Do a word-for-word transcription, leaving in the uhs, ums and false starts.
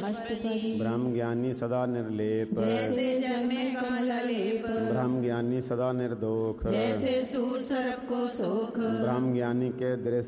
अष्टपदी ब्रह्म ज्ञानी सदा निर्लेप जैसे जल में कमल लेप ब्रह्म ज्ञानी सदा निर्दोष जैसे सूर सर्प को शोक ब्रह्म ज्ञानी के दृष्टि